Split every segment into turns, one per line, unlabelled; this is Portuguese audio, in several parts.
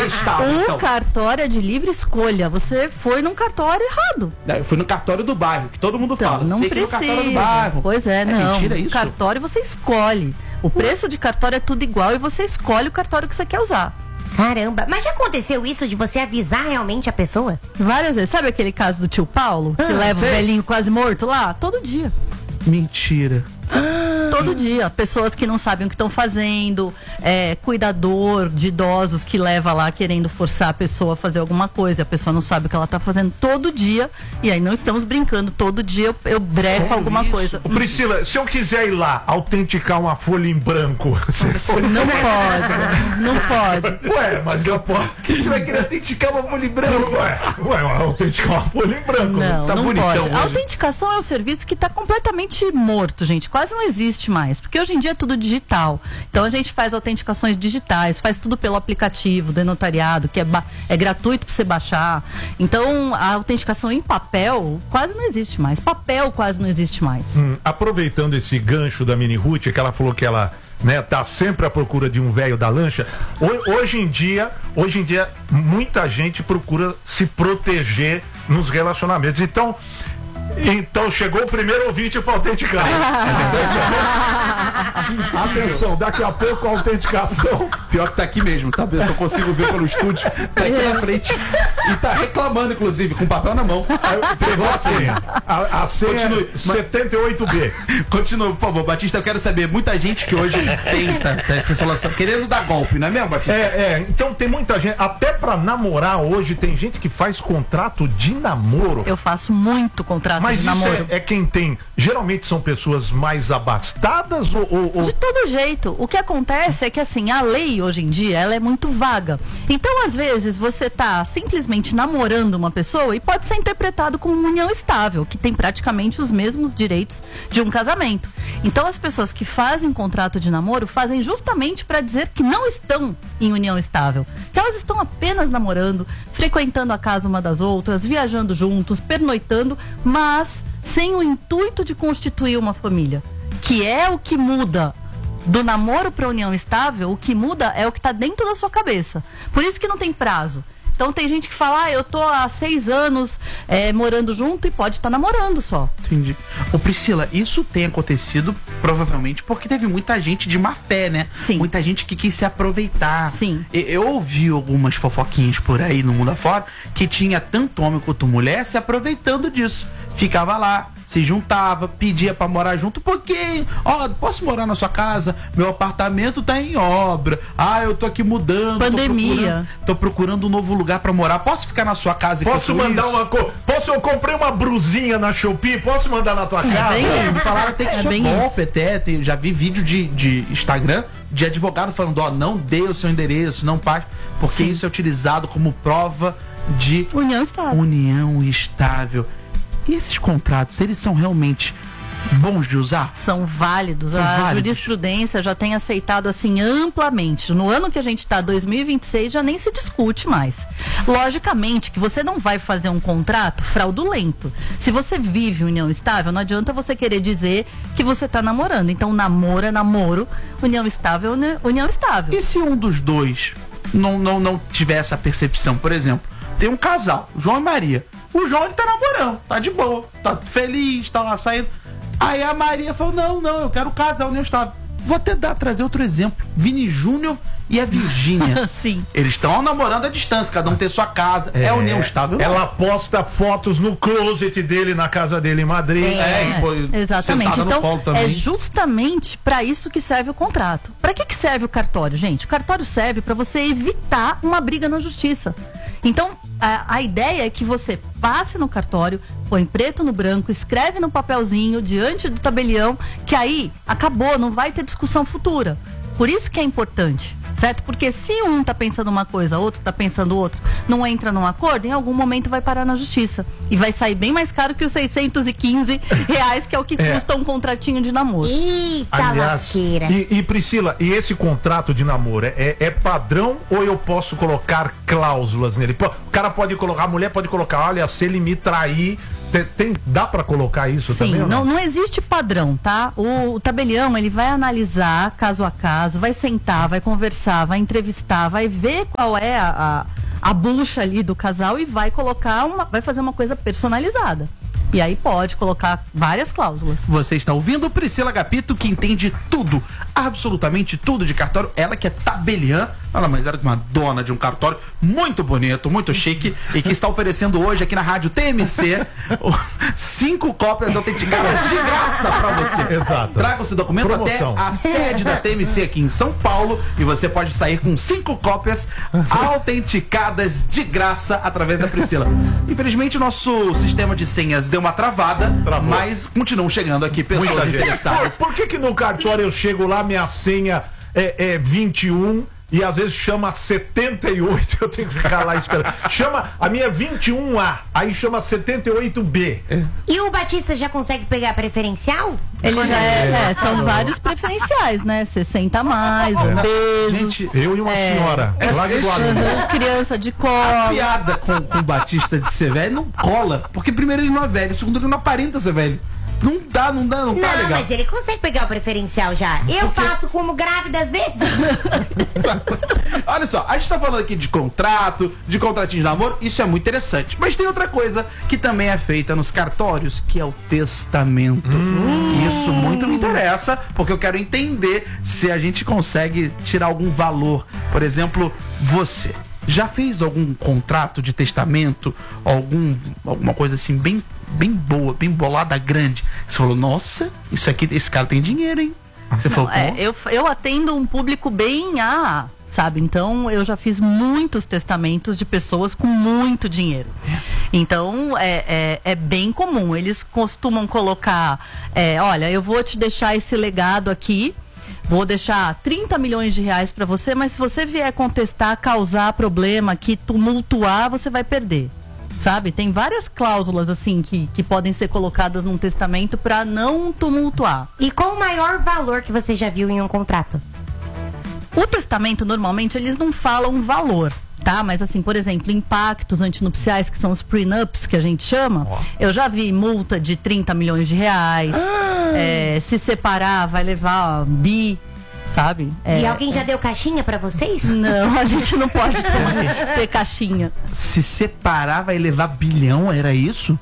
estável, então.
O cartório é de livre escolha. Você foi num cartório errado.
Eu fui no cartório do bairro, que todo mundo fala.
Não
tem que ir no
precisa.
cartório do bairro.
Pois é, não.
Mentira isso?
Cartório você escolhe. O preço de cartório é tudo igual e você escolhe o cartório que você quer usar.
Caramba, mas já aconteceu isso de você avisar realmente a pessoa?
Várias vezes. Sabe aquele caso do tio Paulo? Que leva o velhinho quase morto lá? Todo dia.
Mentira.
Todo dia. Pessoas que não sabem o que estão fazendo, cuidador de idosos que leva lá querendo forçar a pessoa a fazer alguma coisa, a pessoa não sabe o que ela está fazendo todo dia, e aí não estamos brincando, todo dia eu breco alguma coisa.
Ô, Priscila, se eu quiser ir lá autenticar uma folha em branco,
Não pode.
Ué, mas eu posso. Você vai querer autenticar uma folha em branco? Ué, autenticar uma folha em branco.
Não,
tá
não
bonitão
pode.
hoje.
A autenticação é um serviço que está completamente morto, gente. Quase não existe mais, porque hoje em dia é tudo digital. Então a gente faz autenticações digitais, faz tudo pelo aplicativo do notariado, que é gratuito para você baixar. Então a autenticação em papel quase não existe mais. Papel quase não existe mais.
Aproveitando esse gancho da Mini Ruth, que ela falou que ela tá sempre à procura de um velho da lancha. Hoje em dia, muita gente procura se proteger nos relacionamentos. Então chegou o primeiro ouvinte para autenticar. Atenção, daqui a pouco a autenticação.
Pior que tá aqui mesmo, tá? Eu consigo ver pelo estúdio. Tá aqui na frente. E tá reclamando, inclusive, com papel na mão.
Pegou a senha. A senha
Continue.
78B.
Continua, por favor, Batista. Eu quero saber, muita gente que hoje tenta essa solução, querendo dar golpe, não é mesmo, Batista?
Então tem muita gente, até pra namorar hoje, tem gente que faz contrato de namoro.
Eu faço muito contrato
Mas
de
isso
namoro.
é quem tem. Geralmente são pessoas mais abastadas ou...
De todo jeito. O que acontece é que, assim, a lei hoje em dia, ela é muito vaga. Então, às vezes, você tá simplesmente namorando uma pessoa e pode ser interpretado como uma união estável, que tem praticamente os mesmos direitos de um casamento. Então, as pessoas que fazem contrato de namoro fazem justamente para dizer que não estão em união estável. Que elas estão apenas namorando, frequentando a casa uma das outras, viajando juntos, pernoitando, mas sem o intuito de constituir uma família, que é o que muda do namoro para união estável. O que muda é o que está dentro da sua cabeça. Por isso que não tem prazo. Então tem gente que fala, eu tô há 6 anos morando junto, e pode estar namorando só.
Entendi. Ô Priscila, isso tem acontecido provavelmente porque teve muita gente de má fé, né?
Sim.
Muita gente que quis se aproveitar.
Sim.
Eu ouvi algumas fofoquinhas por aí no mundo afora que tinha tanto homem quanto mulher se aproveitando disso. Ficava lá, se juntava, pedia pra morar junto, porque, posso morar na sua casa? Meu apartamento tá em obra. Eu tô aqui mudando.
Pandemia.
Tô procurando um novo lugar pra morar. Posso ficar na sua casa?
Posso mandar eu comprei uma brusinha na Shopee, posso mandar na tua casa?
bem isso.
Falaram até que isso é golpe, até. Já vi vídeo de Instagram de advogado falando, não dê o seu endereço, não pague, porque
Sim.
isso é utilizado como prova de
união estável.
E esses contratos, eles são realmente bons de usar?
São válidos. A jurisprudência já tem aceitado assim amplamente. No ano que a gente está, 2026, já nem se discute mais. Logicamente que você não vai fazer um contrato fraudulento. Se você vive união estável, não adianta você querer dizer que você está namorando. Então namoro é namoro, união estável é união estável.
E se um dos dois não tiver essa percepção? Por exemplo, tem um casal, João e Maria. O João, ele tá namorando, tá de boa, tá feliz, tá lá saindo. Aí a Maria falou, não, eu quero casar, união estável. Vou até trazer outro exemplo. Vini Júnior e a Virgínia.
Sim.
Eles estão namorando à distância, cada um tem sua casa. É união estável.
Ela posta fotos no closet dele, na casa dele em Madrid.
Exatamente. Então, é justamente para isso que serve o contrato. Para que serve o cartório, gente? O cartório serve para você evitar uma briga na justiça. Então, a ideia é que você passe no cartório, põe preto no branco, escreve no papelzinho, diante do tabelião, que aí acabou, não vai ter discussão futura. Por isso que é importante, certo? Porque se um tá pensando uma coisa, outro tá pensando outra, não entra num acordo, em algum momento vai parar na justiça. E vai sair bem mais caro que os R$615, que é o que custa um contratinho de namoro.
Eita, lasqueira.
E Priscila, e esse contrato de namoro é padrão ou eu posso colocar cláusulas nele? A mulher pode colocar, olha, se ele me trair, Dá pra colocar isso
Sim,
também?
não existe padrão, tá? O tabelião, ele vai analisar caso a caso, vai sentar, vai conversar, vai entrevistar, vai ver qual é a bucha ali do casal e vai vai fazer uma coisa personalizada. E aí pode colocar várias cláusulas.
Você está ouvindo Priscila Agapito, que entende tudo, absolutamente tudo de cartório. Ela que é tabeliã, nada mais era que uma dona de um cartório muito bonito, muito chique, e que está oferecendo hoje aqui na rádio TMC 5 cópias autenticadas de graça para você.
Exato.
Traga o seu documento
Promoção.
até a sede da TMC aqui em São Paulo e você pode sair com 5 cópias autenticadas de graça através da Priscila. Infelizmente, o nosso sistema de senhas deu uma travada, mas continuam chegando aqui pessoas interessadas.
Por que no cartório eu chego lá, minha senha é 21 e às vezes chama 78, eu tenho que ficar lá esperando. Chama, a minha é 21A, aí chama 78B.
E o Batista já consegue pegar preferencial?
Ele já são vários preferenciais, né? 60 a mais, obesos.
Gente,
Eu e uma senhora, lá de Guarulhos.
Criança de
A
colo.
piada com o Batista de ser velho não cola, porque primeiro ele não é velho, segundo ele não aparenta ser velho. Não tá
Não,
legal.
mas ele consegue pegar o preferencial já. Eu passo como grávida às vezes.
Olha só, a gente tá falando aqui de contrato, de contratinho de namoro, isso é muito interessante. Mas tem outra coisa que também é feita nos cartórios, que é o testamento. Isso muito me interessa, porque eu quero entender se a gente consegue tirar algum valor. Por exemplo, você já fez algum contrato de testamento, alguma coisa assim bem boa, bem bolada, grande? Você falou, nossa, isso aqui, esse cara tem dinheiro, hein? Você falou,
eu atendo um público bem sabe? Então eu já fiz muitos testamentos de pessoas com muito dinheiro. Então é bem comum. Eles costumam colocar, olha, eu vou te deixar esse legado aqui. Vou deixar 30 milhões de reais para você, mas se você vier contestar, causar problema aqui, tumultuar, você vai perder. Sabe? Tem várias cláusulas assim que podem ser colocadas num testamento para não tumultuar.
E qual o maior valor que você já viu em um contrato?
O testamento, normalmente, eles não falam valor, tá? Mas assim, por exemplo, impactos antinupciais, que são os prenups, que a gente chama, eu já vi multa de 30 milhões de reais. Se separar, vai levar sabe?
E alguém já deu caixinha pra vocês?
Não, a gente não pode ter caixinha.
se separar vai levar bilhão, era isso?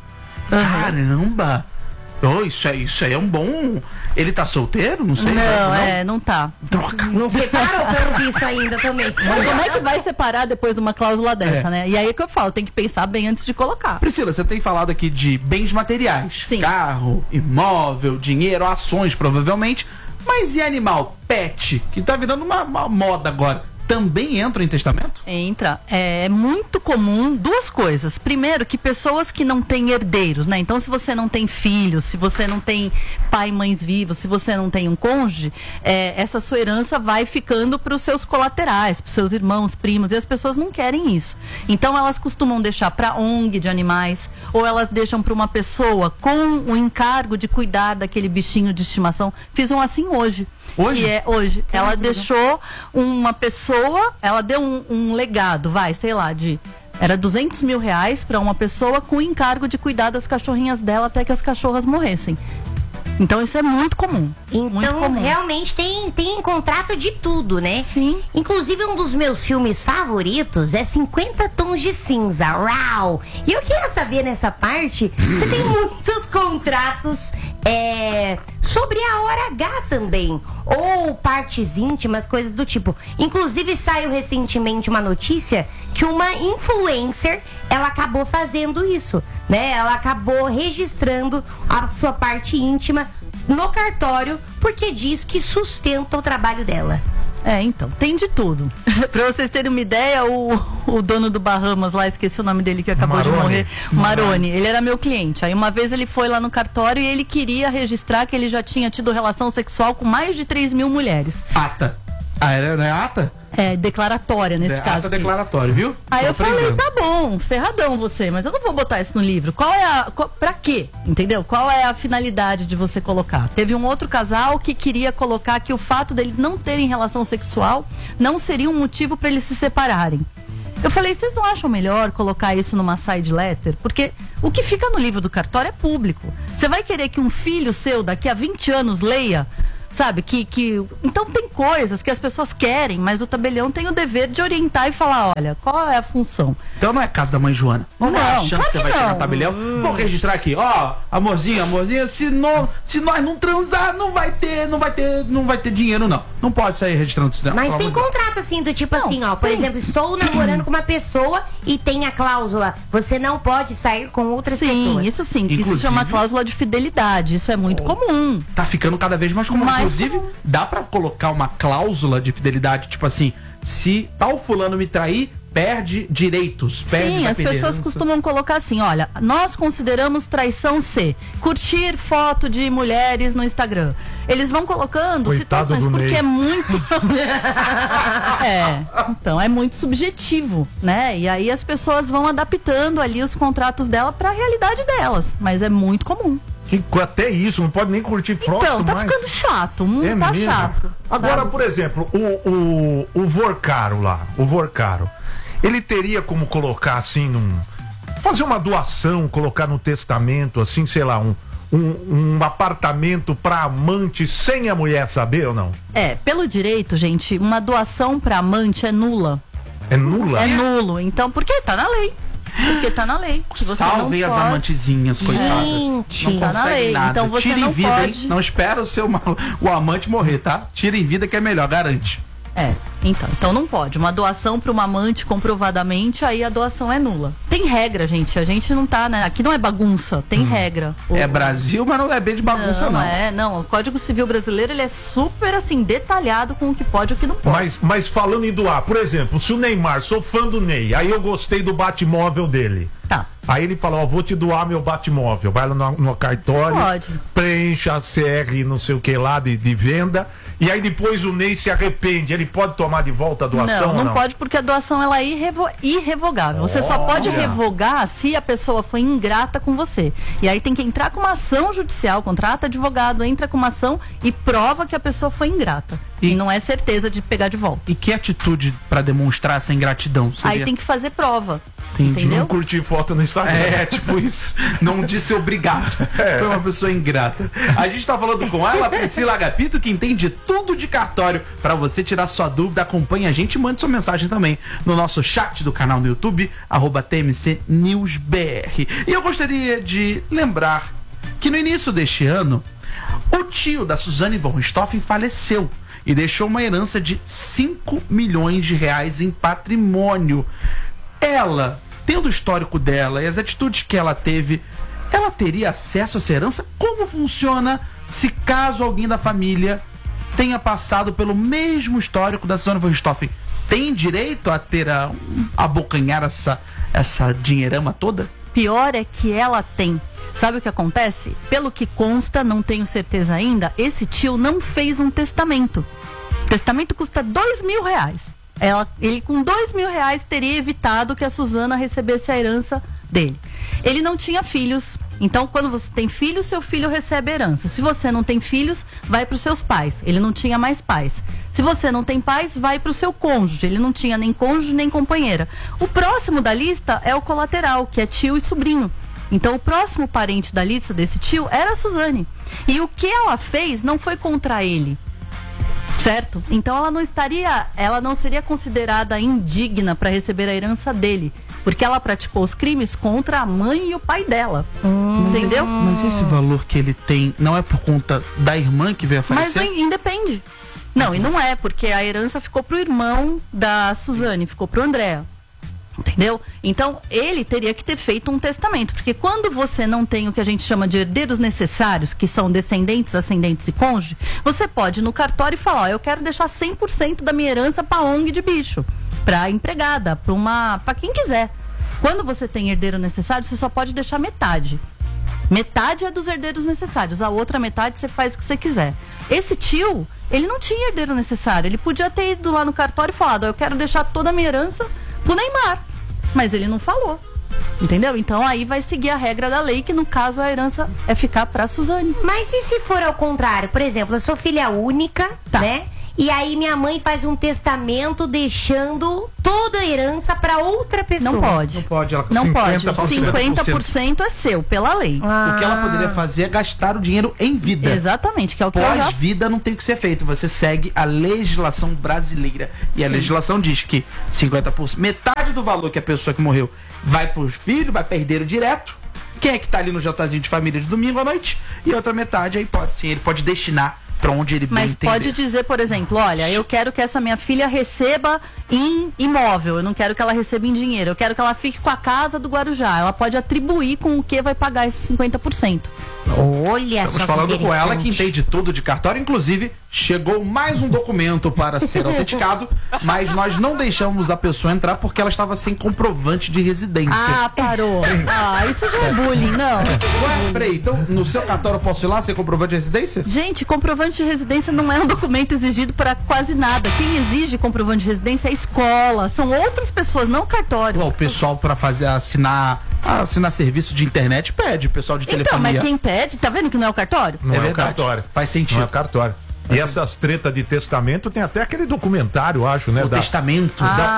Caramba! Isso aí é um bom... Ele tá solteiro? Não sei.
Não tá.
Droga.
Não separou pelo visto ainda também.
Mas como é que vai separar depois de uma cláusula dessa, né? E aí é que eu falo, tem que pensar bem antes de colocar.
Priscila, você tem falado aqui de bens materiais.
Sim.
Carro, imóvel, dinheiro, ações, provavelmente. Mas e animal? Pet, que tá virando uma moda agora. Também entra em testamento?
Entra. É muito comum duas coisas. Primeiro, que pessoas que não têm herdeiros, né? Então, se você não tem filhos, se você não tem pai e mães vivos, se você não tem um cônjuge, essa sua herança vai ficando para os seus colaterais, para os seus irmãos, primos, e as pessoas não querem isso. Então, elas costumam deixar para ONG de animais, ou elas deixam para uma pessoa com o encargo de cuidar daquele bichinho de estimação. Fiz assim hoje.
Hoje?
Hoje. Ela deixou uma pessoa, ela deu um legado, era 200 mil reais para uma pessoa com o encargo de cuidar das cachorrinhas dela até que as cachorras morressem. Então isso é muito comum.
Então realmente tem contrato de tudo, né?
Sim.
Inclusive um dos meus filmes favoritos é 50 Tons de Cinza. Uau! E eu queria saber nessa parte, você tem muitos contratos sobre a hora H também. Ou partes íntimas, coisas do tipo. Inclusive saiu recentemente uma notícia que uma influencer, ela acabou fazendo isso, né? Ela acabou registrando a sua parte íntima no cartório porque diz que sustenta o trabalho dela.
Então, tem de tudo. Pra vocês terem uma ideia, o dono do Bahamas lá, esqueci o nome dele que acabou de morrer, Maroni, ele era meu cliente. Aí uma vez ele foi lá no cartório e ele queria registrar que ele já tinha tido relação sexual com mais de 3 mil mulheres.
Ata. Não é ata?
Declaratória nesse caso.
Ata declaratória, viu?
Aí eu falei, tá bom, ferradão você, mas eu não vou botar isso no livro. Pra quê? Entendeu? Qual é a finalidade de você colocar? Teve um outro casal que queria colocar que o fato deles não terem relação sexual não seria um motivo para eles se separarem. Eu falei, vocês não acham melhor colocar isso numa side letter? Porque o que fica no livro do cartório é público. Você vai querer que um filho seu daqui a 20 anos leia? Sabe, então tem coisas que as pessoas querem, mas o tabelião tem o dever de orientar e falar, olha, qual é a função?
Então não é casa da mãe Joana. Não, achando
claro
que você vai chegar no tabelião. Vou registrar aqui, ó, amorzinho, se nós não transar, não vai ter dinheiro, não. Não pode sair registrando isso.
Mas tem contrato assim, do tipo assim, ó, por exemplo, estou namorando com uma pessoa e tem a cláusula, você não pode sair com outras pessoas.
Isso sim,
Inclusive,
isso chama cláusula de fidelidade, isso é muito comum.
Tá ficando cada vez mais comum.
Mais
Inclusive,
comum.
dá pra colocar uma cláusula de fidelidade, tipo assim, se tal fulano me trair, perde direitos.
Sim, as pessoas costumam colocar assim, olha, nós consideramos traição C, curtir foto de mulheres no Instagram. Eles vão colocando
Coitado
situações,
do
porque
Ney.
é muito... então é muito subjetivo, né? E aí as pessoas vão adaptando ali os contratos dela pra realidade delas, mas é muito comum.
Até isso, não pode nem curtir foto
Então, tá
mais.
ficando chato, tá
mesmo?
chato.
Agora,
sabe?
por exemplo, o Vorcaro lá, o Vorcaro, ele teria como colocar assim, fazer uma doação, colocar no testamento, assim, sei lá, um apartamento pra amante sem a mulher saber ou não?
Pelo direito, gente, uma doação pra amante é nula.
É nula?
É nulo, então, porque tá na lei. Porque tá na lei. Que você
Salvem
não
as
pode...
amantezinhas, coitadas.
Gente,
não
tá na
conseguem
lei,
nada.
então você
Tira em
não
vida,
pode-
hein? Não espera o amante morrer, tá? Tira em vida que é melhor, garante.
Então não pode. Uma doação para uma amante comprovadamente, aí a doação é nula. Tem regra, gente. A gente não tá, né? Aqui não é bagunça, tem regra.
É Brasil, mas não é bem de bagunça, não.
Não. O Código Civil brasileiro, ele é super, assim, detalhado com o que pode e o que não pode.
Mas falando em doar, por exemplo, se o Neymar, sou fã do Ney, aí eu gostei do Batmóvel dele.
Tá.
Aí ele fala, ó, vou te doar meu Batmóvel. Vai lá no cartório,
Pode.
preencha a CR não sei o que lá de venda. E aí depois o Ney se arrepende. Ele pode tomar de volta a doação ou não?
Não pode, porque a doação ela é irrevogável. Você só pode revogar se a pessoa foi ingrata com você. E aí tem que entrar com uma ação judicial, contrata advogado, entra com uma ação e prova que a pessoa foi ingrata. E não é certeza de pegar de volta.
E que atitude pra demonstrar essa ingratidão?
Aí tem que fazer prova.
Entendi.
Entendeu?
Não curtir foto no Instagram.
Tipo isso. Não disse obrigado. Foi uma pessoa ingrata. A gente tá falando com ela, Priscila Agapito, que entende tudo de cartório. Pra você tirar sua dúvida, acompanhe a gente e mande sua mensagem também no nosso chat do canal no YouTube, @TMCNewsBR. E eu gostaria de lembrar que no início deste ano, o tio da Suzane von Richthofen faleceu e deixou uma herança de 5 milhões de reais em patrimônio. Ela, tendo o histórico dela e as atitudes que ela teve, ela teria acesso a essa herança? Como funciona se caso alguém da família tenha passado pelo mesmo histórico da Suzane von Richthofen? Tem direito a ter a abocanhar essa dinheirama toda?
Pior é que ela tem. Sabe o que acontece? Pelo que consta, não tenho certeza ainda, esse tio não fez um testamento. O testamento custa R$2.000. Ele com R$2.000 teria evitado que a Suzana recebesse a herança dele. Ele não tinha filhos, então quando você tem filhos, seu filho recebe a herança. Se você não tem filhos, vai para os seus pais. Ele não tinha mais pais. Se você não tem pais, vai para o seu cônjuge. Ele não tinha nem cônjuge nem companheira. O próximo da lista é o colateral, que é tio e sobrinho. Então o próximo parente da lista desse tio era a Suzane. E o que ela fez não foi contra ele. Certo? Então ela não seria considerada indigna para receber a herança dele, porque ela praticou os crimes contra a mãe e o pai dela. Entendeu?
Mas esse valor que ele tem não é por conta da irmã que veio a
Mas
falecer?
independe. Não, e não é, porque a herança ficou pro irmão da Suzane, ficou pro André. Entendeu? Então, ele teria que ter feito um testamento, porque quando você não tem o que a gente chama de herdeiros necessários, que são descendentes, ascendentes e cônjuge, você pode ir no cartório e falar, ó, eu quero deixar 100% da minha herança pra ONG de bicho, pra empregada, pra quem quiser. Quando você tem herdeiro necessário, você só pode deixar metade. Metade é dos herdeiros necessários, a outra metade você faz o que você quiser. Esse tio, ele não tinha herdeiro necessário, ele podia ter ido lá no cartório e falado, ó, eu quero deixar toda a minha herança pro Neymar, mas ele não falou, entendeu? Então aí vai seguir a regra da lei, que no caso a herança é ficar pra Suzane.
Mas e se for ao contrário? Por exemplo, eu sou filha única,
Tá.
né? e aí minha mãe faz um testamento deixando toda a herança pra outra pessoa.
Não pode.
Não pode, ela
Não pode.
50%.
50% é seu, pela lei.
O que ela poderia fazer é gastar o dinheiro em vida.
Exatamente, que é o que eu já...
Pós-vida não tem o que ser feito. Você segue a legislação brasileira. E a legislação diz que 50%, metade do valor que a pessoa que morreu vai pros filhos, vai pra herdeiro direto. Quem é que tá ali no jantarzinho de família de domingo à noite? E a outra metade aí pode sim, ele pode destinar pra onde ele bem
Mas
entender.
pode dizer, por exemplo, olha, eu quero que essa minha filha receba em imóvel, eu não quero que ela receba em dinheiro, eu quero que ela fique com a casa do Guarujá. Ela pode atribuir com o que vai pagar esses 50%.
Olha
Estamos
só
falando com ela que
interessante.
entende tudo de cartório. Inclusive, chegou mais um documento para ser autenticado, mas nós não deixamos a pessoa entrar porque ela estava sem comprovante de residência.
Ah, parou. Ah, isso já é bullying, não.
Ué, peraí, então no seu cartório eu posso ir lá sem comprovante de residência?
Gente, comprovante de residência não é um documento exigido para quase nada. Quem exige comprovante de residência é a escola, são outras pessoas, não o cartório.
Ué, o pessoal para fazer assinar serviço de internet pede, o pessoal de
Então,
telefonia.
mas quem pede, tá vendo que não é o cartório?
Não é, o
verdade.
cartório.
Faz sentido.
Não é o cartório. E essas tretas de testamento tem até aquele documentário, acho, né?
O testamento.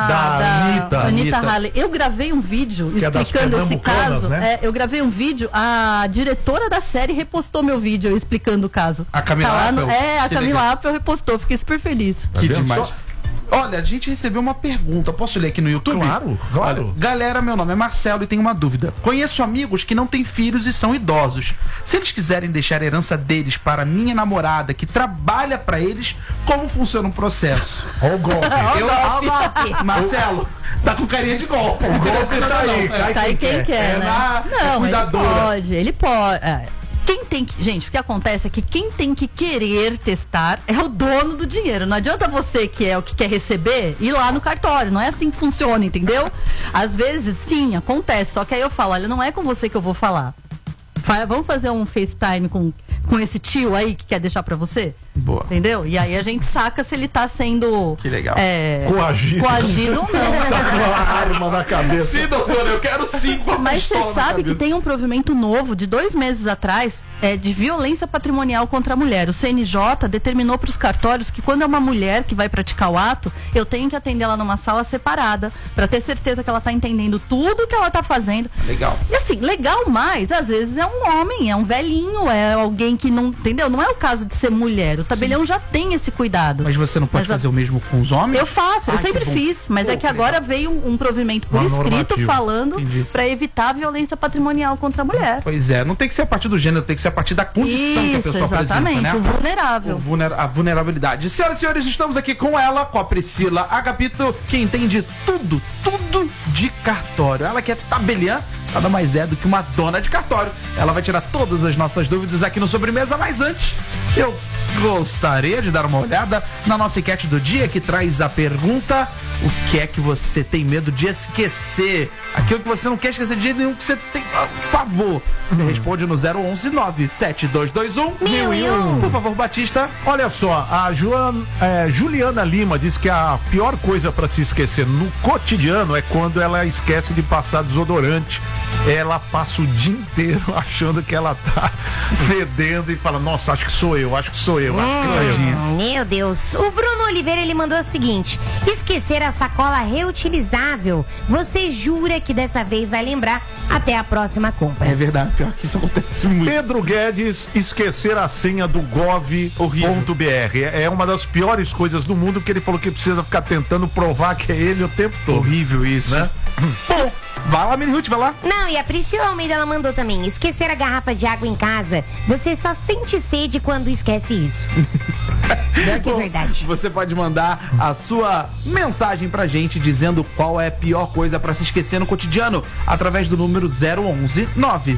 da
Anitta
Anitta.
Halley. Eu gravei um vídeo
Que é das
explicando esse
pernambucanas,
caso.
né?
Eu gravei um vídeo, a diretora da série repostou meu vídeo explicando o caso.
A Camila
Tá lá no-
Appel?
a
Que
Camila
legal.
Appel repostou, fiquei super feliz.
Que
vendo
demais.
só?
Olha, a gente recebeu uma pergunta. Posso ler aqui no YouTube?
Claro, claro.
Olha, galera, meu nome é Marcelo e tenho uma dúvida. Conheço amigos que não têm filhos e são idosos. Se eles quiserem deixar a herança deles para minha namorada, que trabalha para eles, como funciona o processo?
Olha o golpe.
Ó o golpe.
Marcelo, tá com carinha de golpe.
O golpe tá aí, cai
Tá aí quem quer,
É
né?
na- é
Não, ele
cuidadora.
pode, ele pode. Quem tem que. Gente, o que acontece é que quem tem que querer testar é o dono do dinheiro. Não adianta você, que é o que quer receber, ir lá no cartório. Não é assim que funciona, entendeu? Às vezes, sim, acontece. Só que aí eu falo, olha, não é com você que eu vou falar. Vamos fazer um FaceTime com esse tio aí que quer deixar pra você?
Boa.
Entendeu? E aí a gente saca se ele tá sendo.
Que legal.
Coagido ou não.
Tá com uma arma na cabeça.
Sim, doutora, eu quero 5.
Mas você sabe que tem um provimento novo de 2 meses atrás de violência patrimonial contra a mulher. O CNJ determinou para os cartórios que quando é uma mulher que vai praticar o ato, eu tenho que atender ela numa sala separada para ter certeza que ela tá entendendo tudo que ela tá fazendo.
Legal.
E assim, legal mais, às vezes é um homem, é um velhinho, é alguém que não, entendeu? Não é o caso de ser mulher. O tabelião já tem esse cuidado.
Mas você não pode
Mas
fazer o mesmo com os homens?
Eu faço, eu
Ah,
sempre
que bom.
fiz, mas
Pô,
é que
que
agora
legal.
veio um provimento por
Uma
escrito
normativa.
falando
Entendi.
para evitar a violência patrimonial contra a mulher.
Pois é, não tem que ser a partir do gênero, tem que ser a partir da condição que a
Isso,
pessoa
exatamente,
apresenta,
o
né?
vulnerável.
A vulnerabilidade. Senhoras e senhores, estamos aqui com ela, com a Priscila Agapito, que entende tudo de cartório. Ela que é tabeliã, nada mais é do que uma dona de cartório. Ela vai tirar todas as nossas dúvidas aqui no Sobremesa, mas antes, eu gostaria de dar uma olhada na nossa enquete do dia, que traz a pergunta: o que é que você tem medo de esquecer? Aquilo que você não quer esquecer de jeito nenhum, que você tem pavor. Você responde no 011 97221 1001. Por favor, Batista.
Olha só, a Juliana Lima diz que a pior coisa pra se esquecer no cotidiano é quando ela esquece de passar desodorante. Ela passa o dia inteiro achando que ela tá fedendo e fala, nossa, acho que sou eu, acho que sou eu, acho que sou eu.
Meu Deus. O Bruno Oliveira, ele mandou o seguinte: esquecer a sacola reutilizável. Você jura que dessa vez vai lembrar até a próxima compra.
É verdade, pior que isso acontece muito.
Pedro Guedes, esquecer a senha do gov.br. É uma das piores coisas do mundo, que ele falou que precisa ficar tentando provar que é ele o tempo todo.
Horrível isso.
Né?
Bom, vai lá, Mini Ruth, vai lá.
Não, e a Priscila Almeida, ela mandou também: esquecer a garrafa de água em casa. Você só sente sede quando esquece isso. Pior que é
Bom,
verdade.
Você pode mandar a sua mensagem pra gente dizendo qual é a pior coisa pra se esquecer no cotidiano através do número 011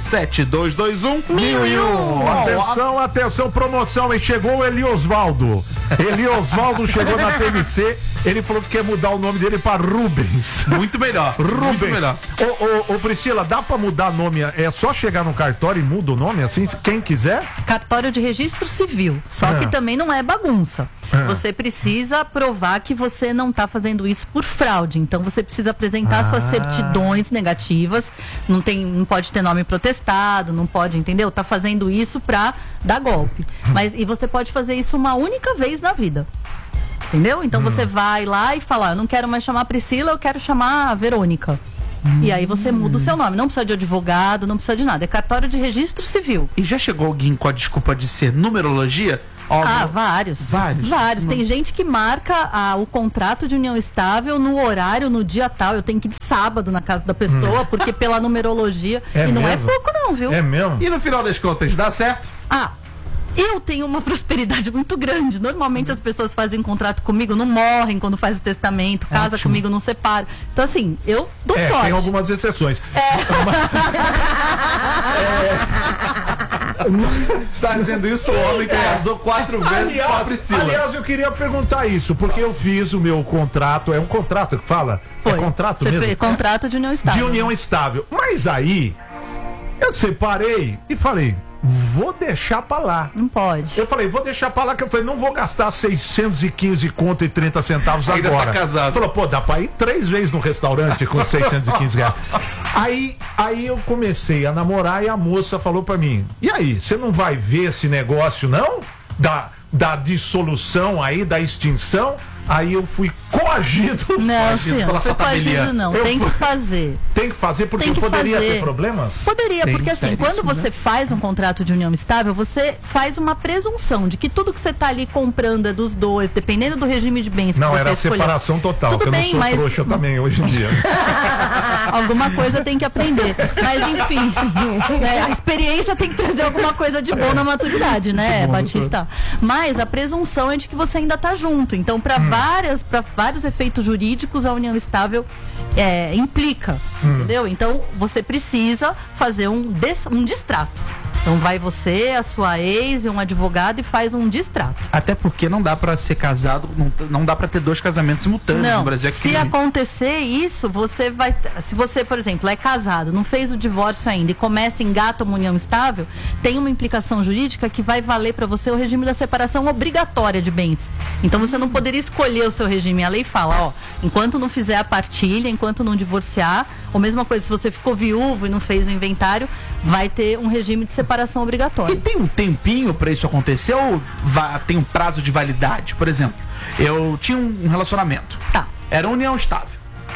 97221 1001.
Atenção, atenção, promoção, e chegou o Eliosvaldo. Eliosvaldo chegou na PMC, ele falou que quer mudar o nome dele para Rubens.
Muito melhor. Muito
Rubens.
melhor.
Ô, Priscila, dá pra mudar nome? É só chegar no cartório e muda o nome assim, quem quiser?
Cartório de registro civil. Só que também não é bagunça. Você precisa provar que você não está fazendo isso por fraude. Então você precisa apresentar suas certidões negativas. Não pode ter nome protestado, não pode, entendeu? Tá fazendo isso pra dar golpe. E você pode fazer isso uma única vez na vida. Entendeu? Então você vai lá e fala, eu não quero mais chamar Priscila, eu quero chamar Verônica. E aí você muda o seu nome. Não precisa de advogado, não precisa de nada. É cartório de registro civil.
E já chegou alguém com a desculpa de ser numerologia?
Vários.
Vários.
Tem gente que marca o contrato de união estável no horário, no dia tal. Eu tenho que ir de sábado na casa da pessoa, porque pela numerologia.
É
e não
mesmo?
é pouco não, viu?
É mesmo?
E no final das contas, dá certo?
Eu tenho uma prosperidade muito grande. Normalmente as pessoas fazem contrato comigo, não morrem quando faz o testamento, casa comigo, não separa. Então assim, eu dou sorte.
Tem algumas exceções.
Está dizendo isso o homem que casou 4 vezes com a Priscila.
Aliás, eu queria perguntar isso, porque eu fiz o meu contrato, é um contrato que fala?
Foi.
É contrato
Você
mesmo?
fez contrato de união estável.
De união estável. Mas aí, eu separei e falei, vou deixar pra lá.
Não pode.
Eu falei, vou deixar pra lá, que eu falei, não vou gastar 615 conto e 30 centavos
Ainda
agora.
tá casado.
Falou, pô, dá pra ir 3 vezes no restaurante com 615 reais. Aí eu comecei a namorar e a moça falou pra mim, e aí, você não vai ver esse negócio, não? Da dissolução aí, da extinção? Aí eu fui coagido.
Não, sim, não foi coagido não. Tem que fazer.
Tem que fazer porque poderia ter problemas?
Poderia, porque assim, quando
né?
você faz um contrato de união estável, você faz uma presunção de que tudo que você está ali comprando é dos dois, dependendo do regime de bens que
não,
você
era
escolher.
separação total,
Tudo
que
bem,
eu não sou trouxa também hoje em dia.
Alguma coisa tem que aprender. Mas enfim, a experiência tem que trazer alguma coisa de bom na maturidade, né, Batista? Mas a presunção é de que você ainda está junto. Então, para vários efeitos jurídicos, a união estável implica, entendeu? Então, você precisa fazer um distrato. Então vai você, a sua ex e um advogado e faz um distrato.
Até porque não dá pra ser casado, não dá pra ter 2 casamentos simultâneos
Não,
no Brasil.
se acontecer isso, você vai... Se você, por exemplo, é casado, não fez o divórcio ainda e começa, engata uma união estável, tem uma implicação jurídica que vai valer pra você o regime da separação obrigatória de bens. Então você não poderia escolher o seu regime. A lei fala, enquanto não fizer a partilha, enquanto não divorciar, ou mesma coisa, se você ficou viúvo e não fez o inventário, vai ter um regime de separação obrigatória.
E tem um tempinho pra isso acontecer ou tem um prazo de validade? Por exemplo, eu tinha um relacionamento.
Tá.
Era uma união estável.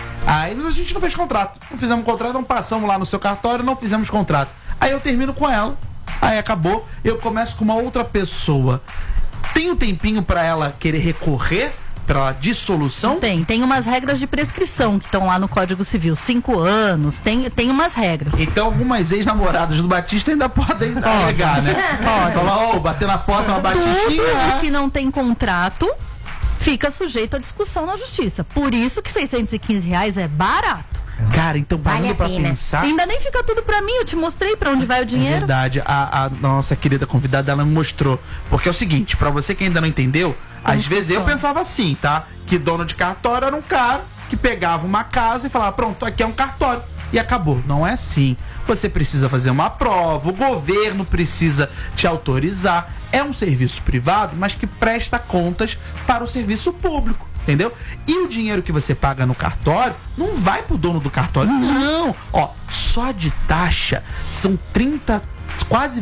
Aí a gente não fez contrato. Não fizemos contrato, não passamos lá no seu cartório, não fizemos contrato. Aí eu termino com ela. Aí acabou. Eu começo com uma outra pessoa. Tem um tempinho pra ela querer recorrer pra dissolução?
Tem umas regras de prescrição que estão lá no Código Civil, 5 anos, tem umas regras.
Então algumas ex-namoradas do Batista ainda podem alegar, né?
Pode.
Falar, bater na porta, uma batistinha.
Tudo que não tem contrato fica sujeito à discussão na justiça. Por isso que R$615 é barato.
Cara, então
Vale
parando
a
pra
pena.
pensar...
Ainda nem fica tudo pra mim, eu te mostrei pra onde vai o dinheiro.
É verdade, a nossa querida convidada, ela me mostrou. Porque é o seguinte, pra você que ainda não entendeu, às vezes eu pensava assim, tá? Que dono de cartório era um cara que pegava uma casa e falava, pronto, aqui é um cartório. E acabou. Não é assim. Você precisa fazer uma prova, o governo precisa te autorizar. É um serviço privado, mas que presta contas para o serviço público. Entendeu? E o dinheiro que você paga no cartório não vai pro dono do cartório. Não. Só de taxa são 30, quase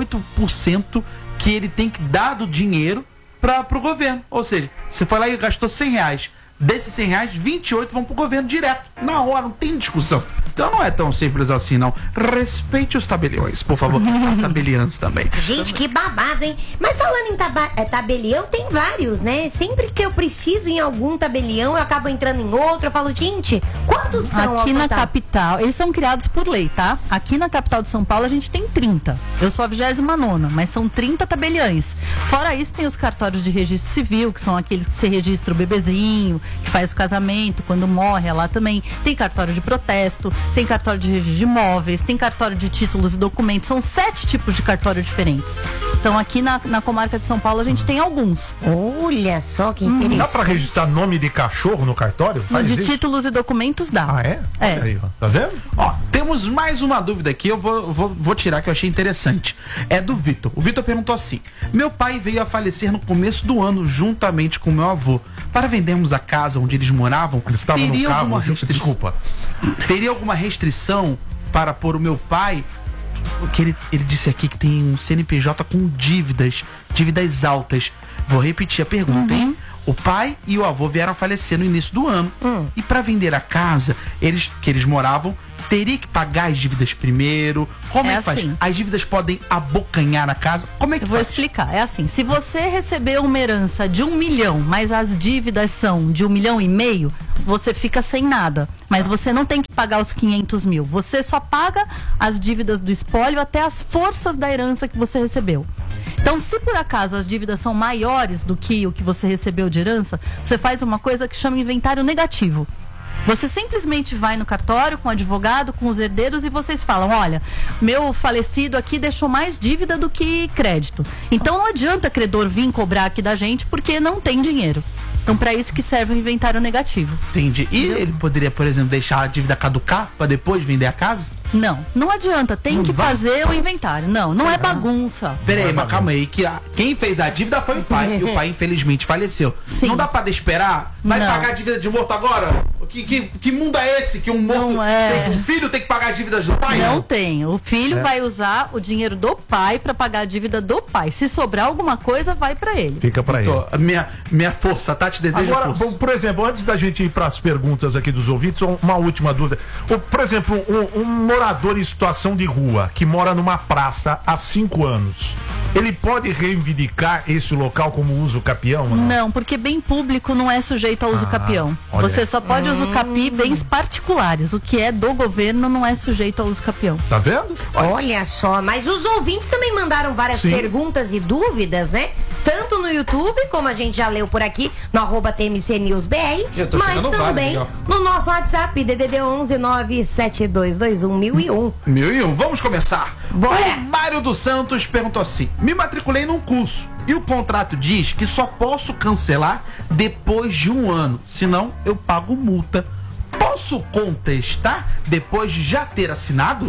28% que ele tem que dar do dinheiro pro governo. Ou seja, você foi lá e gastou R$100. Desses R$100, 28 vão pro governo direto. Na hora, não tem discussão. Então não é tão simples assim, não. Respeite os tabeliões, por favor. As tabeliãs também.
Gente, que babado, hein? Mas falando em tabelião, tem vários, né? Sempre que eu preciso em algum tabelião, eu acabo entrando em outro. Eu falo, gente, quantos são?
Aqui na capital, eles são criados por lei, tá? Aqui na capital de São Paulo a gente tem 30. Eu sou a 29ª, mas são 30 tabeliães. Fora isso, tem os cartórios de registro civil, que são aqueles que você registra o bebezinho, que faz o casamento, quando morre, é lá também. Tem cartório de protesto, tem cartório de registro de imóveis, tem cartório de títulos e documentos. São 7 tipos de cartório diferentes. Então aqui na comarca de São Paulo a gente tem alguns.
Olha só que interessante.
Dá pra registrar nome de cachorro no cartório? Faz
De
isso?
títulos e documentos dá.
Ah, é?
É.
Olha aí, ó. Tá vendo?
Temos mais uma dúvida aqui, eu vou tirar que eu achei interessante. É do Vitor. O Vitor perguntou assim: meu pai veio a falecer no começo do ano, juntamente com meu avô. Para vendermos a casa onde eles moravam,
Eles estavam no carro, desculpa.
Teria alguma restrição para pôr o meu pai? Porque ele disse aqui que tem um CNPJ com dívidas altas. Vou repetir a pergunta, hein? o pai e o avô vieram a falecer no início do ano. E para vender a casa, que eles moravam, teria que pagar as dívidas primeiro? Como é que faz?
Assim.
As dívidas podem abocanhar a casa? Como é que
Eu vou
faz?
explicar. É assim, se você recebeu uma herança de 1 milhão, mas as dívidas são de 1,5 milhão, você fica sem nada. Mas você não tem que pagar os 500 mil. Você só paga as dívidas do espólio até as forças da herança que você recebeu. Então, se por acaso as dívidas são maiores do que o que você recebeu de herança, você faz uma coisa que chama inventário negativo. Você simplesmente vai no cartório com o advogado, com os herdeiros e vocês falam, olha, meu falecido aqui deixou mais dívida do que crédito. Então não adianta credor vir cobrar aqui da gente porque não tem dinheiro. Então para isso que serve o inventário negativo.
Entendi. E ele poderia, por exemplo, deixar a dívida caducar para depois vender a casa?
Não adianta, tem que fazer o inventário. Não é bagunça.
Peraí, mas calma aí, quem fez a dívida foi o pai, e o pai infelizmente faleceu.
Sim.
Não dá pra esperar? Vai
Não.
pagar a dívida de morto agora? Que mundo é esse? Que um morto,
Não é.
um filho tem que pagar as dívidas do pai?
Não tem. O filho vai usar o dinheiro do pai para pagar a dívida do pai. Se sobrar alguma coisa, vai para ele.
Fica pra ele.
A minha força, tá? Te desejo
Agora,
força.
por exemplo, antes da gente ir para as perguntas aqui dos ouvintes, uma última dúvida. Por exemplo, um morador em situação de rua, que mora numa praça há 5 anos, ele pode reivindicar esse local como uso capião?
Não, porque bem público não é sujeito a uso capião.
olha.
Você só pode usucapi bens particulares. O que é do governo não é sujeito a uso capião.
Tá vendo?
Olha só, mas os ouvintes também mandaram várias
Sim.
perguntas e dúvidas, né? Tanto no YouTube, como a gente já leu por aqui, no @TMCNewsBR,
Eu tô
mas
chegando
também
vários,
no nosso WhatsApp, DDD 11 97221 1001.
1001. Vamos começar.
Bora.
O Mário dos Santos perguntou assim: me matriculei num curso e o contrato diz que só posso cancelar depois de 1 ano, senão eu pago multa. Posso contestar depois de já ter assinado?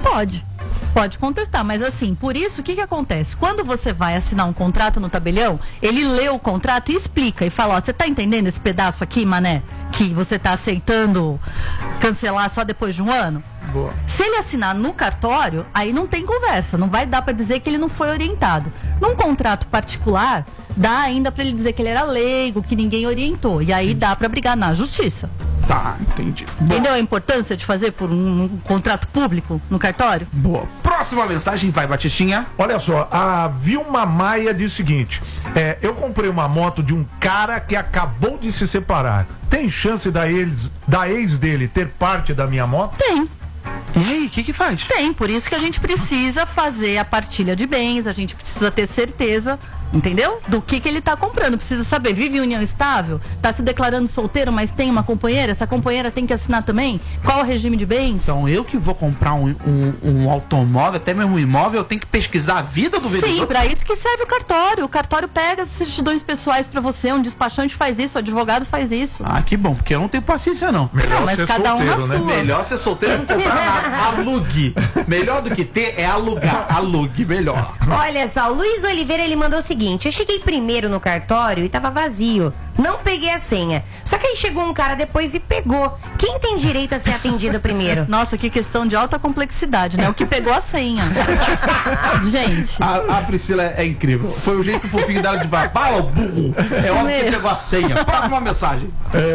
Pode contestar, mas assim, por isso, o que acontece? Quando você vai assinar um contrato no tabelião, ele lê o contrato e explica, e fala, ó, você tá entendendo esse pedaço aqui, mané? Que você tá aceitando cancelar só depois de 1 ano?
Boa.
Se ele assinar no cartório, aí não tem conversa, não vai dar pra dizer que ele não foi orientado. Num contrato particular, dá ainda pra ele dizer que ele era leigo, que ninguém orientou, e aí dá pra brigar na justiça.
Tá, entendi.
Entendeu a importância de fazer por um contrato público no cartório?
Boa. Próxima mensagem, vai, Batistinha.
Olha só, a Vilma Maia diz o seguinte: eu comprei uma moto de um cara que acabou de se separar. Tem chance da ex dele ter parte da minha moto?
Tem.
E aí, o que faz?
Tem, por isso que a gente precisa fazer a partilha de bens, a gente precisa ter certeza, entendeu? Do que ele tá comprando. Precisa saber, vive em união estável? Tá se declarando solteiro, mas tem uma companheira? Essa companheira tem que assinar também? Qual o regime de bens?
Então, eu que vou comprar um automóvel, até mesmo um imóvel, eu tenho que pesquisar a vida do vereador?
Sim, pra isso que serve o cartório. O cartório pega as certidões pessoais pra você, um despachante faz isso, o advogado faz isso.
Ah, que bom, porque eu não tenho paciência, não.
Não, mas cada um na sua.
Melhor ser solteiro e não comprar nada. Alugue. Melhor do que ter é alugar. Alugue, melhor.
Olha só, o Luiz Oliveira, ele mandou o seguinte: eu cheguei primeiro no cartório e tava vazio. Não peguei a senha. Só que aí chegou um cara depois e pegou. Quem tem direito a ser atendido primeiro?
Nossa, que questão de alta complexidade, né? O que pegou a senha. Gente.
A Priscila é incrível. Foi o jeito fofinho dela de bala, burro. É óbvio que pegou a senha. Próxima mensagem.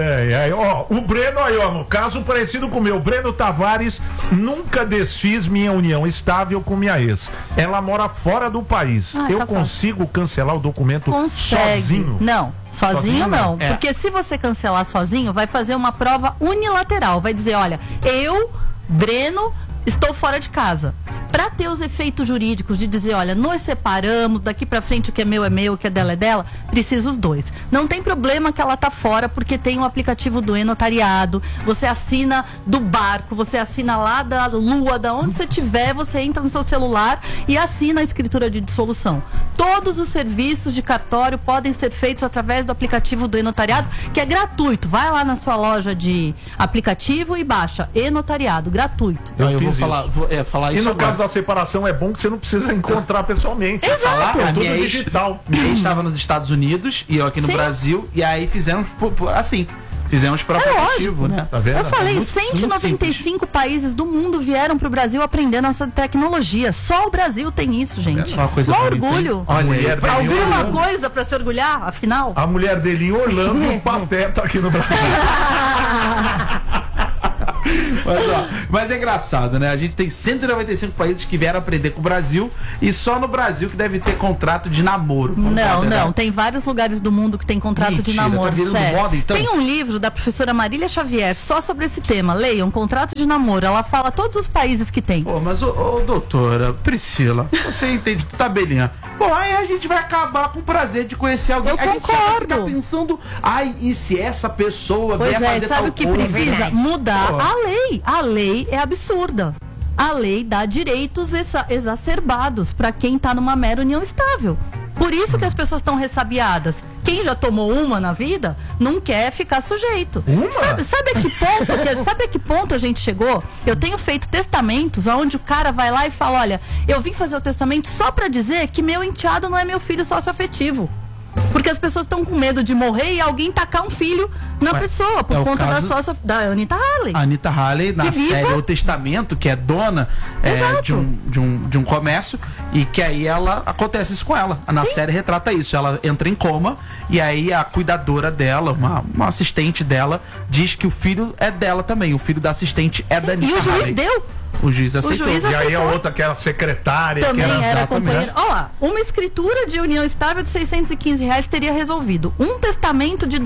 Ó, o Breno aí, ó, no caso parecido com o meu, Breno Tavares, nunca desfiz minha união estável com minha ex. Ela mora fora do país.
Ah,
eu
tá
consigo cancelar o documento
Consegue.
sozinho?
Não. Sozinho não.
É.
Porque se você cancelar sozinho, vai fazer uma prova unilateral. Vai dizer, olha, eu, Breno, estou fora de casa. Para ter os efeitos jurídicos de dizer, olha, nos separamos, daqui para frente o que é meu, o que é dela, precisa os dois. Não tem problema que ela tá fora, porque tem o aplicativo do e-notariado, você assina do barco, você assina lá da lua, da onde você tiver, você entra no seu celular e assina a escritura de dissolução. Todos os serviços de cartório podem ser feitos através do aplicativo do e-notariado, que é gratuito. Vai lá na sua loja de aplicativo e baixa e-notariado, gratuito.
Eu vou
fiz
falar
E
isso
no
agora.
caso da separação é bom que você não precisa encontrar pessoalmente.
Exato.
É
A
tudo
minha ex-
digital.
Minha ex estava nos Estados Unidos e eu aqui no
Sim.
Brasil, e aí fizemos assim. Fizemos por aplicativo, né?
Tá vendo?
Eu falei,
muito
195 países do mundo vieram pro Brasil aprender nossa tecnologia. Só o Brasil tem isso, gente.
Só uma coisa
Mó
bonita,
orgulho.
hein? Olha aí,
Alguma coisa pra se orgulhar, afinal?
A mulher dele em Orlando e o Pateta aqui no Brasil.
Mas é engraçado, né? A gente tem 195 países que vieram aprender com o Brasil e só no Brasil que deve ter contrato de namoro.
Não. Tem vários lugares do mundo que tem contrato de
Mentira,
namoro,
tá virando
sério.
moda, então?
Tem um livro da professora Marília Xavier só sobre esse tema. Leiam, contrato de namoro. Ela fala todos os países que tem.
Pô, mas, doutora Priscila, você entende tabelinha. Pô, aí a gente vai acabar com o prazer de conhecer alguém.
Eu
a gente já vai
concordo.
ficar pensando, ai, e se essa pessoa
Pois
vier
é,
fazer
sabe
tal
o que
coisa?
precisa?
verdade.
Mudar
Pô.
a lei. A lei é absurda. A lei dá direitos exacerbados para quem tá numa mera união estável. Por isso que as pessoas estão ressabiadas. Quem já tomou uma na vida não quer ficar sujeito.
Uma?
Sabe a que ponto a gente chegou? Eu tenho feito testamentos onde o cara vai lá e fala: olha, eu vim fazer o testamento só para dizer que meu enteado não é meu filho sócio-afetivo. Porque as pessoas estão com medo de morrer e alguém tacar um filho na
Ué,
pessoa, por
é o
conta
caso
da Anitta Halley.
A Anitta Halley, na
Que viva.
série O Testamento, que é dona
Exato.
de um comércio, e que aí acontece isso com ela. Na série retrata isso. Ela entra em coma, e aí a cuidadora dela, uma assistente dela, diz que o filho é dela também. O filho da assistente é da Anitta
E o juiz
Halley.
deu.
O juiz aceitou.
juiz
E aí a
aceitou.
outra que era secretária,
Também
que era
era
exatamente.
companheira. Ó lá, uma escritura de união estável de R$615 teria resolvido. Um testamento de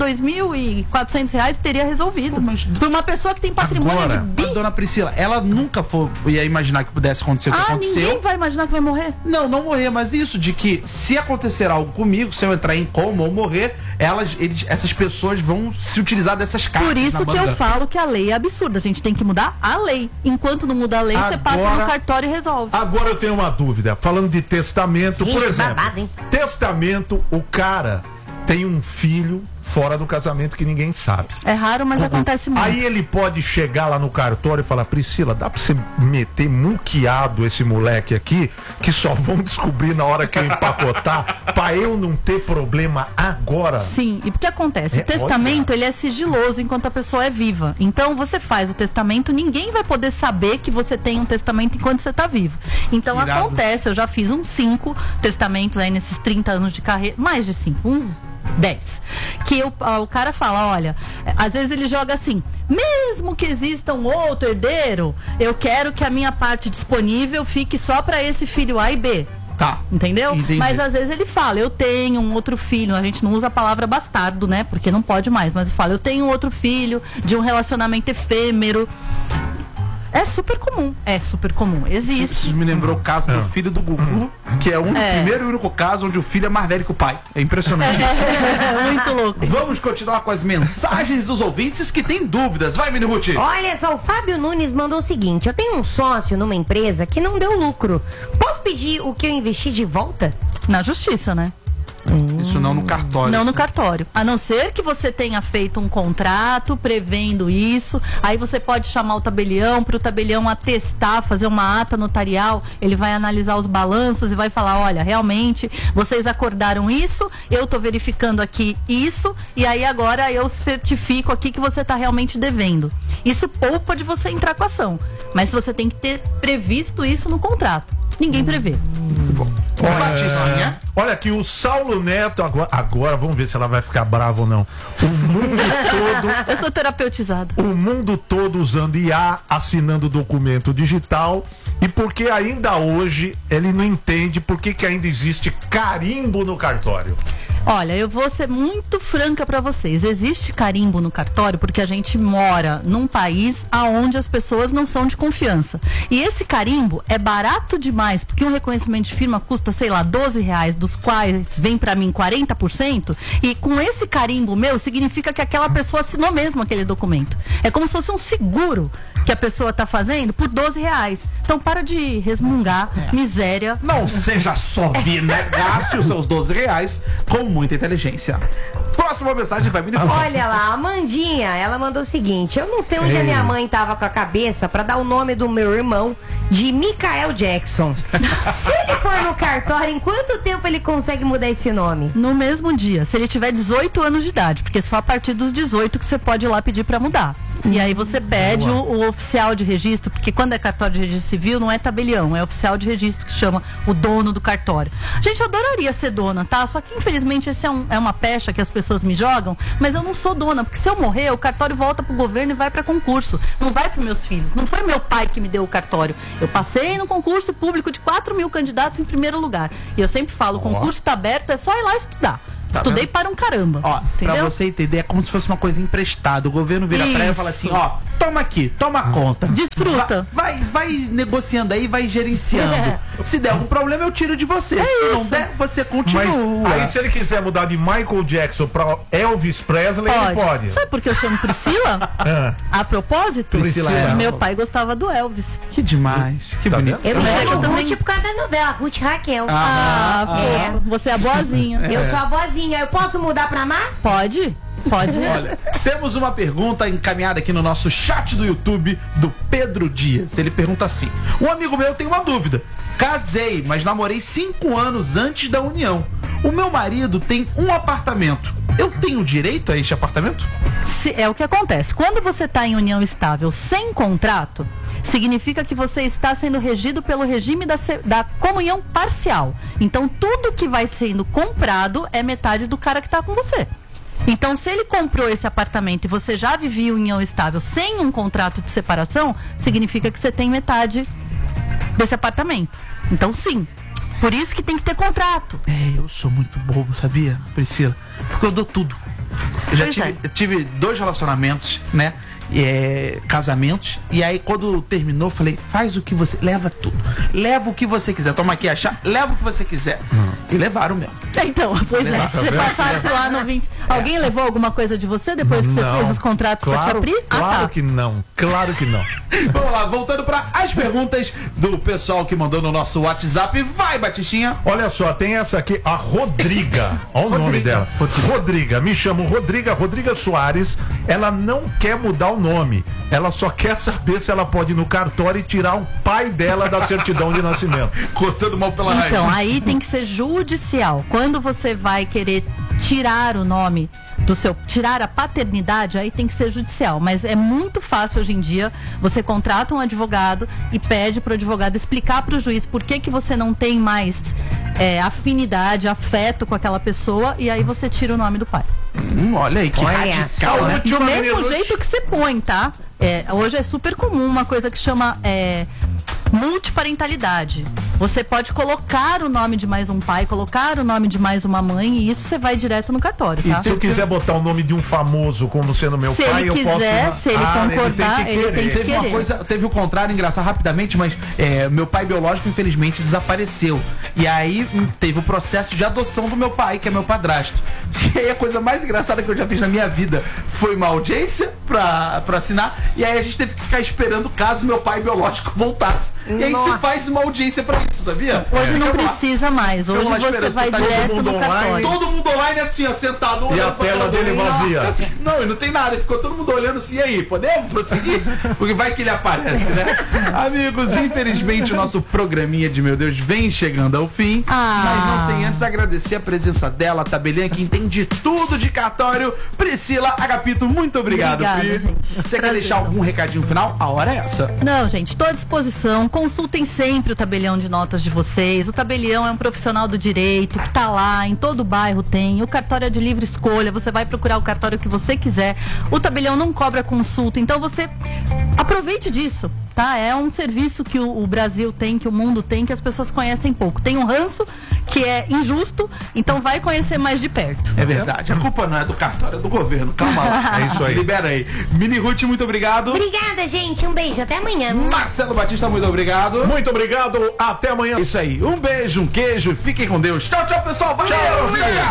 R$2.400 teria resolvido.
Pô, mas-
Por uma pessoa que tem patrimônio
Agora,
de
Mas, dona Priscila, ela nunca ia imaginar que pudesse acontecer o que aconteceu.
ninguém vai imaginar que vai morrer.
Não morrer, mas isso de que se acontecer algo comigo, se eu entrar em coma ou morrer, essas pessoas vão se utilizar dessas cartas.
Por isso
na
que eu
manga.
falo que a lei é absurda. A gente tem que mudar a lei. Enquanto não muda a lei, você passa
Agora-
no cartório e resolve.
Agora eu tenho uma dúvida. Falando de testamento, por
Gente,
exemplo.
babado, hein?
Testamento, o cara tem um filho fora do casamento que ninguém sabe.
É raro, mas acontece muito.
Aí ele pode chegar lá no cartório e falar: Priscila, dá pra você meter muqueado esse moleque aqui, que só vão descobrir na hora que eu empacotar, pra eu não ter problema agora?
Sim, e o que acontece?
É,
O testamento, ele é sigiloso enquanto a pessoa é viva. Então, você faz o testamento, ninguém vai poder saber que você tem um testamento enquanto você tá vivo. Então,
Irado.
acontece, eu já fiz uns 5 testamentos aí nesses 30 anos de carreira, mais de 5, uns 10. Que o cara fala, olha, às vezes ele joga assim: mesmo que exista um outro herdeiro, eu quero que a minha parte disponível fique só para esse filho A e B.
Tá.
Entendeu?
Entendi.
Mas às vezes ele fala: eu tenho um outro filho. A gente não usa a palavra bastardo, né? Porque não pode mais. Mas fala: eu tenho um outro filho de um relacionamento efêmero. É super comum. É super comum. Existe.
Isso me lembrou o caso do filho do Gugu, que é o primeiro e único caso onde o filho é mais velho que o pai. É impressionante isso.
É muito louco.
Vamos continuar com as mensagens dos ouvintes que têm dúvidas. Vai, Miniruti.
Olha só, o Fábio Nunes mandou o seguinte: eu tenho um sócio numa empresa que não deu lucro. Posso pedir o que eu investi de volta?
Na justiça, né?
Isso não no cartório.
Não no cartório. A não ser que você tenha feito um contrato prevendo isso. Aí você pode chamar o tabelião para o tabelião atestar, fazer uma ata notarial. Ele vai analisar os balanços e vai falar: olha, realmente vocês acordaram isso, eu tô verificando aqui isso, e aí agora eu certifico aqui que você tá realmente devendo. Isso poupa de você entrar com a ação. Mas você tem que ter previsto isso no contrato. Ninguém prevê.
Batizinha.
Olha aqui, o Saulo Neto, agora vamos ver se ela vai ficar brava ou não. O mundo todo,
Eu sou terapeutizada.
o mundo todo usando IA, assinando documento digital. E porque ainda hoje ele não entende por que ainda existe carimbo no cartório.
Olha, eu vou ser muito franca pra vocês. Existe carimbo no cartório porque a gente mora num país aonde as pessoas não são de confiança. E esse carimbo é barato demais, porque um reconhecimento de firma custa, sei lá, R$12, dos quais vem pra mim 40%. E com esse carimbo meu, significa que aquela pessoa assinou mesmo aquele documento. É como se fosse um seguro que a pessoa tá fazendo por R$12. Então para de resmungar, miséria.
Não seja só né? Gaste os seus R$12 com muita inteligência. Próxima mensagem vai, Miniruti.
Olha lá, a Amandinha, ela mandou o seguinte: eu não sei onde a minha mãe tava com a cabeça pra dar o nome do meu irmão de Michael Jackson. Se ele for no cartório, em quanto tempo ele consegue mudar esse nome?
No mesmo dia, se ele tiver 18 anos de idade, porque só a partir dos 18 que você pode ir lá pedir pra mudar. E aí você pede o oficial de registro, porque quando é cartório de registro civil, não é tabelião, é oficial de registro que chama o dono do cartório. Gente, eu adoraria ser dona, tá? Só que infelizmente esse é uma pecha que as pessoas me jogam, mas eu não sou dona, porque se eu morrer, o cartório volta pro governo e vai pra concurso. Não vai pros meus filhos. Não foi meu pai que me deu o cartório. Eu passei no concurso público de 4.000 candidatos em primeiro lugar. E eu sempre falo, o concurso tá aberto, é só ir lá estudar. Estudei para um caramba.
Ó,
entendeu?
pra você entender, é como se fosse uma coisa emprestada. O governo vira pra ela e fala assim, ó, toma aqui, toma conta.
Desfruta.
Vai negociando aí, vai gerenciando. Se der algum problema, eu tiro de você. Se não der, você continua.
Mas aí se ele quiser mudar de Michael Jackson pra Elvis Presley, ele pode.
Sabe por que eu chamo Priscila? A propósito,
Priscila.
meu pai gostava do Elvis.
Que demais, que
Tá
bonito.
Eu me
Mas é que eu
chamo
também-
Ruth por causa da novela, Ruth Raquel.
Você é a boazinha.
Eu sou a boazinha. Eu posso mudar pra Mar?
Pode? Pode.
Olha, temos uma pergunta encaminhada aqui no nosso chat do YouTube do Pedro Dias. Ele pergunta assim: um amigo meu tem uma dúvida. Casei, mas namorei 5 anos antes da união. O meu marido tem um apartamento. Eu tenho direito a este apartamento?
É o que acontece. Quando você está em união estável sem contrato, significa que você está sendo regido pelo regime da comunhão parcial. Então, tudo que vai sendo comprado é metade do cara que está com você. Então, se ele comprou esse apartamento e você já vivia em união estável sem um contrato de separação, significa que você tem metade desse apartamento. Então, sim. Por isso que tem que ter contrato.
Eu sou muito bobo, sabia, Priscila? Porque eu dou tudo. Eu já
Pois
tive 2 relacionamentos, né? Casamentos, e aí quando terminou, eu falei, faz o que você, leva tudo, leva o que você quiser, toma aqui a chave, leva o que você quiser. E levaram mesmo.
Então, pois é, se você passasse lá no 20. Alguém levou alguma coisa de você depois que você fez os contratos pra te abrir?
Claro que não, claro que não.
Vamos lá, voltando para as perguntas do pessoal que mandou no nosso WhatsApp. Vai, Batistinha!
Olha só, tem essa aqui, a Rodriga. Olha o nome dela. Rodriga, me chamo Rodriga Soares. Ela não quer mudar o nome. Ela só quer saber se ela pode ir no cartório e tirar o pai dela da certidão de nascimento.
Cortando mal pela raiz.
Então, aí tem que ser judicial. Quando você vai querer tirar o nome do seu, tirar a paternidade, aí tem que ser judicial. Mas é muito fácil hoje em dia. Você contrata um advogado e pede pro advogado explicar pro juiz por que você não tem mais afinidade, afeto com aquela pessoa, e aí você tira o nome do pai.
Olha aí, que radical, né?
Do mesmo jeito que você põe, tá? Hoje é super comum uma coisa que chama multiparentalidade. Você pode colocar o nome de mais um pai, colocar o nome de mais uma mãe, e isso você vai direto no cartório, tá?
E se eu quiser botar o nome de um famoso como sendo meu pai, eu posso...
Se ele concordar, ele tem que querer.
Teve um contrário engraçado rapidamente, mas meu pai biológico infelizmente desapareceu. E aí teve o processo de adoção do meu pai, que é meu padrasto. E aí a coisa mais engraçada que eu já fiz na minha vida foi uma audiência pra assinar, e aí a gente teve que ficar esperando caso meu pai biológico voltasse. E aí você faz uma audiência pra isso, sabia?
Hoje não precisa mais. Hoje você vai direto no cartório.
Todo mundo online assim, ó, sentado.
E a tela dele vazia.
Não, não tem nada. Ficou todo mundo olhando assim, e aí, podemos prosseguir? Porque vai que ele aparece, né? Amigos, infelizmente o nosso programinha de Meu Deus vem chegando ao fim. Mas não sem antes agradecer a presença dela, a tabelinha que entende tudo de cartório. Priscila Agapito, muito obrigado,
Obrigada,
Pri.
gente.
Você quer deixar algum recadinho final? A hora é essa.
Não, gente, estou à disposição. Consultem sempre o tabelião de notas de vocês. O tabelião é um profissional do direito que tá lá, em todo bairro tem. O cartório é de livre escolha, você vai procurar o cartório que você quiser. O tabelião não cobra consulta, então você aproveite disso, tá? É um serviço que o Brasil tem, que o mundo tem, que as pessoas conhecem pouco. Tem um ranço que é injusto, então vai conhecer mais de perto.
É verdade, a culpa não é do cartório, é do governo. Calma lá.
É isso aí.
Libera aí. Mini Ruth, muito obrigado.
Obrigada, gente. Um beijo. Até amanhã.
Marcelo Batista, muito obrigado.
Muito obrigado, até amanhã.
Isso aí, um beijo, um queijo, fiquem com Deus. Tchau, tchau, pessoal. Valeu! Tchau.